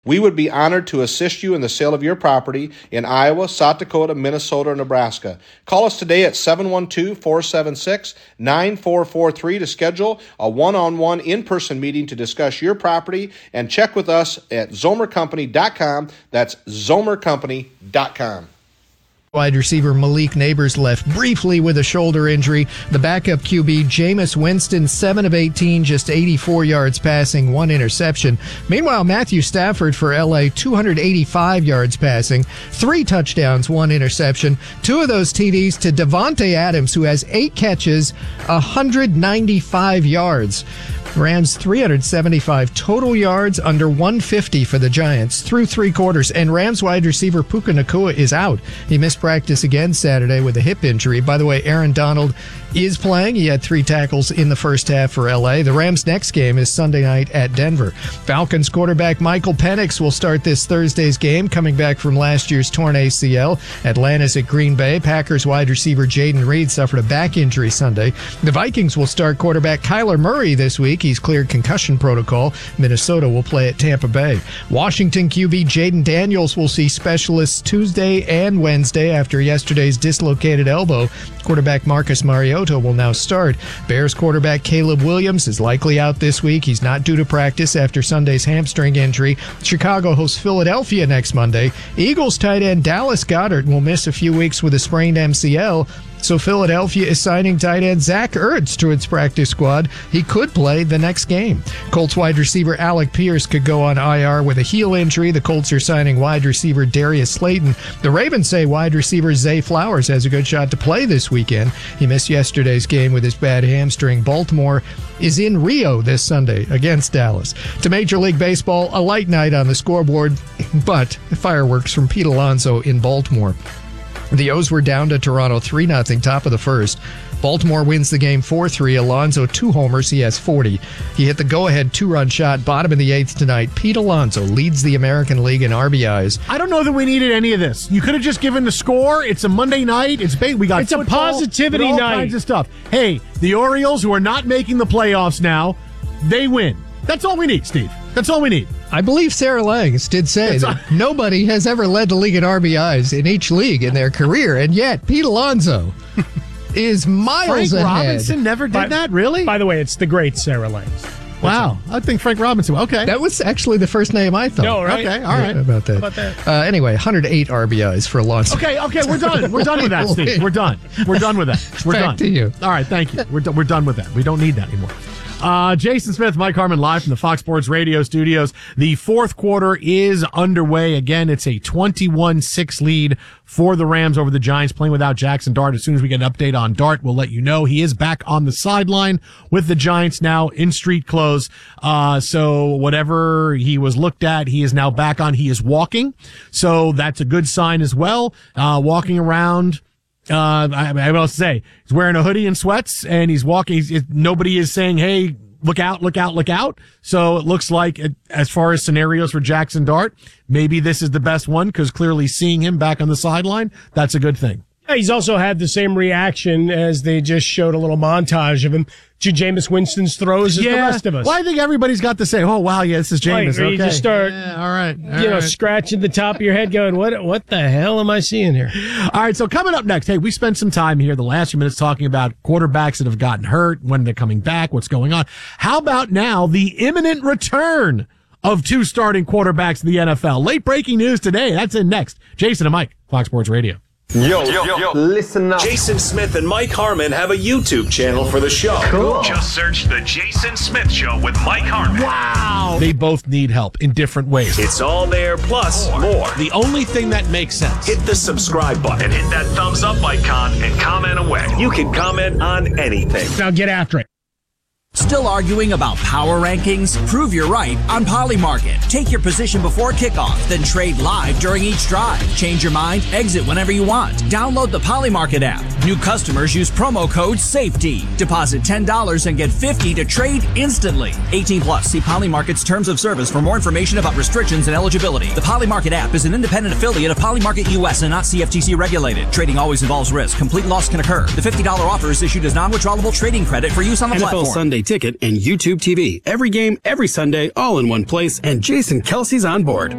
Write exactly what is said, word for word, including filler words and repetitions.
We would be honored to assist you in the sale of your property in Iowa, South Dakota, Minnesota, or Nebraska. Call us today at seven one two, four seven six, nine four four three to schedule a one-on-one in-person meeting to discuss your property, and check with us at zomer company dot com. That's zomer company dot com. Wide receiver Malik Neighbors left briefly with a shoulder injury. The backup Q B, Jameis Winston, seven of eighteen, just eighty-four yards passing, one interception. Meanwhile, Matthew Stafford for L A, two hundred eighty-five yards passing, three touchdowns, one interception. Two of those T Ds to Devontae Adams, who has eight catches, one hundred ninety-five yards. Rams three hundred seventy-five total yards, under one fifty for the Giants through three quarters. And Rams wide receiver Puka Nacua is out. He missed practice again Saturday with a hip injury. By the way, Aaron Donald is playing. He had three tackles in the first half for L A. The Rams' next game is Sunday night at Denver. Falcons quarterback Michael Penix will start this Thursday's game, coming back from last year's torn A C L. Atlanta's at Green Bay. Packers wide receiver Jaden Reed suffered a back injury Sunday. The Vikings will start quarterback Kyler Murray this week. He's cleared concussion protocol. Minnesota will play at Tampa Bay. Washington Q B Jaden Daniels will see specialists Tuesday and Wednesday after yesterday's dislocated elbow. Quarterback Marcus Mariota will now start. Bears quarterback Caleb Williams is likely out this week. He's not due to practice after Sunday's hamstring injury. Chicago hosts Philadelphia next Monday. Eagles tight end Dallas Goedert will miss a few weeks with a sprained M C L. So Philadelphia is signing tight end Zach Ertz to its practice squad. He could play the next game. Colts wide receiver Alec Pierce could go on I R with a heel injury. The Colts are signing wide receiver Darius Slayton. The Ravens say wide receiver Zay Flowers has a good shot to play this weekend. He missed yesterday's game with his bad hamstring. Baltimore is in Rio this Sunday against Dallas. To Major League Baseball, a light night on the scoreboard, but fireworks from Pete Alonso in Baltimore. The O's were down to Toronto three nothing, top of the first. Baltimore wins the game four three. Alonso, two homers. He has forty. He hit the go-ahead two-run shot, bottom of the eighth tonight. Pete Alonso leads the American League in R B Is. I don't know that we needed any of this. You could have just given the score. It's a Monday night. It's bait. We got It's a positivity all night. kinds of stuff. Hey, the Orioles, who are not making the playoffs now, they win. That's all we need, Steve. That's all we need. I believe Sarah Langs did say It's that nobody has ever led the league in R B Is in each league in their career, and yet Pete Alonso is miles Frank ahead. Robinson never did By- that? Really? By the way, it's the great Sarah Langs. Wow. I think Frank Robinson. Okay. That was actually the first name I thought. No, right? Okay, all right. How about that? How about that? Uh, anyway, one hundred eight R B Is for Alonso. Okay, okay, we're done. We're done with that, Steve. We're done. We're done with that. We're Back done. to you. All right, thank you. We're, do- we're done with that. We don't need that anymore. Uh, Jason Smith, Mike Harmon, live from the Fox Sports Radio studios. The fourth quarter is underway. Again, it's a twenty-one six lead for the Rams over the Giants, playing without Jackson Dart. As soon as we get an update on Dart, we'll let you know. He is back on the sideline with the Giants now in street clothes. Uh, so whatever he was looked at, he is now back on. He is walking. So that's a good sign as well. Uh, walking around. Uh, I, I will say he's wearing a hoodie and sweats, and he's walking. He's, it, nobody is saying, "Hey, look out, look out, look out." So it looks like, it, as far as scenarios for Jackson Dart, maybe this is the best one, because clearly seeing him back on the sideline, that's a good thing. Yeah, he's also had the same reaction as they just showed a little montage of him to Jameis Winston's throws as the rest of us. Well, I think everybody's got to say, "Oh wow, yeah, this is Jameis." Right, or okay, you just start, yeah, all right, all you know, right. scratching the top of your head, going, "What? What the hell am I seeing here?" All right, so coming up next, hey, we spent some time here the last few minutes talking about quarterbacks that have gotten hurt, when they're coming back, what's going on. How about now the imminent return of two starting quarterbacks in the N F L? Late breaking news today. That's in next. Jason and Mike, Fox Sports Radio. Yo, yo, yo, listen up. Jason Smith and Mike Harmon have a YouTube channel for the show. Cool. Just search The Jason Smith Show with Mike Harmon. Wow. They both need help in different ways. It's all there, plus more. The only thing that makes sense. Hit the subscribe button And hit that thumbs up icon and comment away. You can comment on anything. Now get after it. Still arguing about power rankings? Prove you're right on Polymarket. Take your position before kickoff, then trade live during each drive. Change your mind, exit whenever you want. Download the Polymarket app. New customers use promo code SAFETY. Deposit ten dollars and get fifty dollars to trade instantly. eighteen plus. See Polymarket's terms of service for more information about restrictions and eligibility. The Polymarket app is an independent affiliate of Polymarket U S and not C F T C regulated. Trading always involves risk. Complete loss can occur. The fifty dollars offer is issued as non-withdrawable trading credit for use on the N F L platform. Sunday Ticket and YouTube T V. Every game, every Sunday, all in one place, and Jason Kelsey's on board.